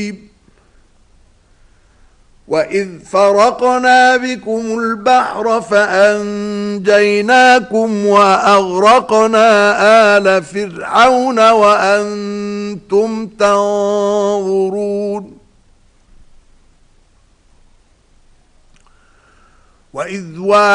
وَإِذْ فَرَقْنَا بِكُمُ الْبَحْرَ فَأَنْجَيْنَاكُمْ وَأَغْرَقْنَا آلَ فِرْعَوْنَ وَأَنْتُمْ تَنظُرُونَ وَإِذْ